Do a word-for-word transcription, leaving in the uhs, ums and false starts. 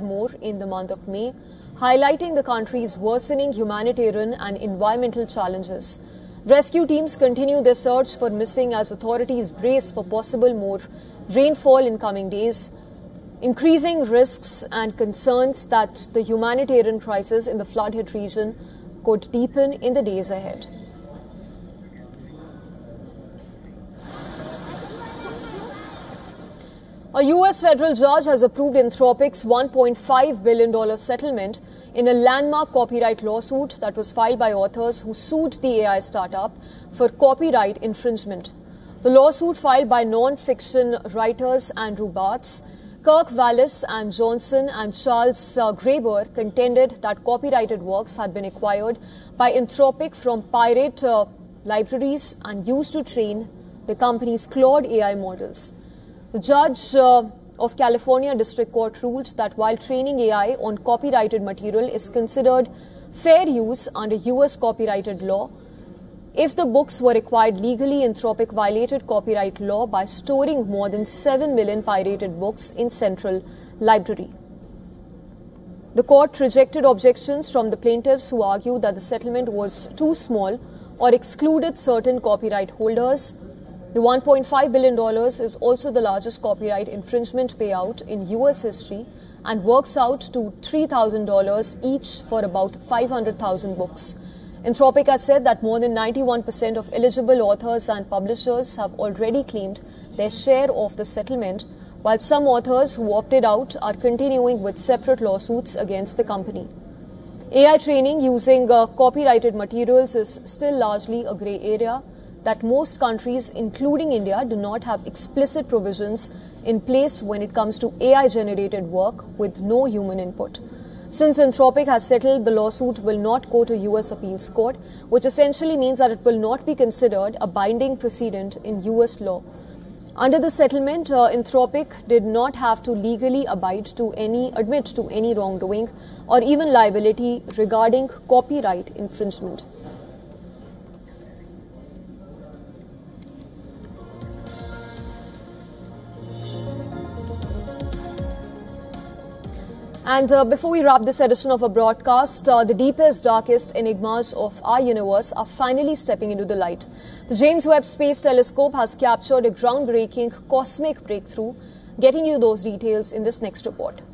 more in the month of May, highlighting the country's worsening humanitarian and environmental challenges. Rescue teams continue their search for missing as authorities brace for possible more rainfall in coming days, increasing risks and concerns that the humanitarian crisis in the flood-hit region could deepen in the days ahead. A U S federal judge has approved Anthropic's one point five billion dollars settlement in a landmark copyright lawsuit that was filed by authors who sued the A I startup for copyright infringement. The lawsuit, filed by non-fiction writers Andrew Bartz, Kirk Wallace and Johnson and Charles uh, Graeber, contended that copyrighted works had been acquired by Anthropic from pirate uh, libraries and used to train the company's Claude A I models. The judge uh, of California District Court ruled that while training A I on copyrighted material is considered fair use under U S copyrighted law, if the books were acquired legally, Anthropic violated copyright law by storing more than seven million pirated books in Central Library. The court rejected objections from the plaintiffs who argued that the settlement was too small or excluded certain copyright holders. The one point five billion dollars is also the largest copyright infringement payout in U S history and works out to three thousand dollars each for about five hundred thousand books. Anthropic has said that more than ninety-one percent of eligible authors and publishers have already claimed their share of the settlement, while some authors who opted out are continuing with separate lawsuits against the company. A I training using uh, copyrighted materials is still largely a grey area that most countries, including India, do not have explicit provisions in place when it comes to A I-generated work with no human input. Since Anthropic has settled, the lawsuit will not go to U S appeals court, which essentially means that it will not be considered a binding precedent in U S law. Under the settlement, uh, Anthropic did not have to legally abide to any, admit to any wrongdoing or even liability regarding copyright infringement. And uh, before we wrap this edition of a broadcast, uh, the deepest, darkest enigmas of our universe are finally stepping into the light. The James Webb Space Telescope has captured a groundbreaking cosmic breakthrough. Getting you those details in this next report.